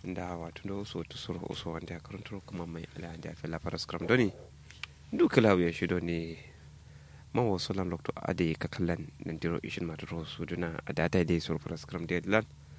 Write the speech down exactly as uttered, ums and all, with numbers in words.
da wato da so to soro so wanda karanto kuma mai ala da fela paraskram doni duka lawo ya shido ne ma wasu lan lokto ade ka kallan nan diro ishin ma diro su duna adada dai sur paraskram de lan